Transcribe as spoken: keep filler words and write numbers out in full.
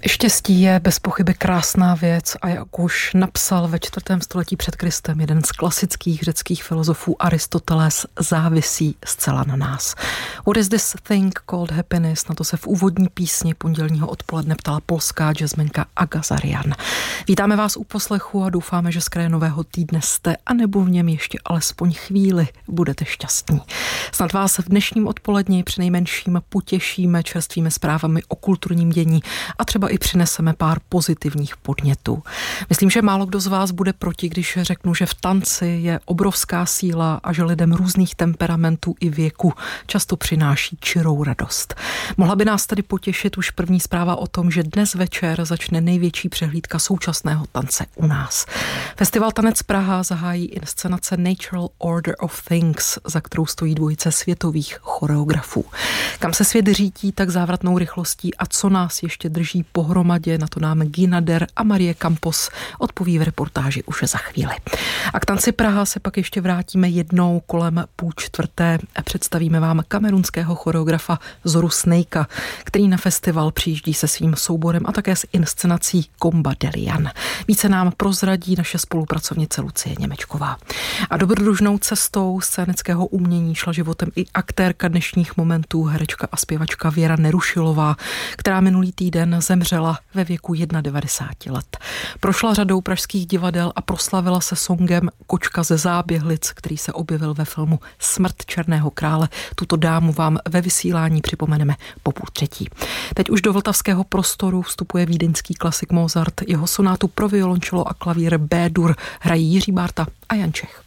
Štěstí je bez pochyby krásná věc a jak už napsal ve čtvrtém století před Kristem jeden z klasických řeckých filozofů Aristoteles, závisí zcela na nás. What is this thing called happiness? Na to se v úvodní písni pondělního odpoledne ptala polská jazzmenka Aga Zarian. Vítáme vás u poslechu a doufáme, že z kraje nového týdne jste a nebo v něm ještě alespoň chvíli budete šťastní. Snad vás v dnešním odpoledni přinejmenším potěšíme čerstvými zprávami o kulturním dění a třeba i přineseme pár pozitivních podnětů. Myslím, že málo kdo z vás bude proti, když řeknu, že v tanci je obrovská síla a že lidem různých temperamentů i věku často přináší čirou radost. Mohla by nás tedy potěšit už první zpráva o tom, že dnes večer začne největší přehlídka současného tance u nás. Festival Tanec Praha zahájí inscenace Natural Order of Things, za kterou stojí dvojice světových choreografů. Kam se svět řítí tak závratnou rychlostí a co nás ještě drží pohromadě, na to nám Gina Der a Marie Campos odpoví v reportáži už za chvíli. A k Tanci Praha se pak ještě vrátíme jednou kolem půl čtvrté a představíme vám kamerunského choreografa Zoru Snejka, který na festival přijíždí se svým souborem a také s inscenací Komba Delian. Více nám prozradí naše spolupracovnice Lucie Němečková. A dobrodružnou cestou scénického umění šla životem i aktérka dnešních momentů, herečka a zpěvačka Věra Nerušilová, která minulý týden zemřela ve věku devadesát jedna let. Prošla řadou pražských divadel a proslavila se songem Kočka ze Záběhlic, který se objevil ve filmu Smrt černého krále. Tuto dámu vám ve vysílání připomeneme po půl třetí. Teď už do vltavského prostoru vstupuje vídeňský klasik Mozart. Jeho sonátu pro violončelo a klavír B-dur hrají Jiří Bárta a Jan Čech.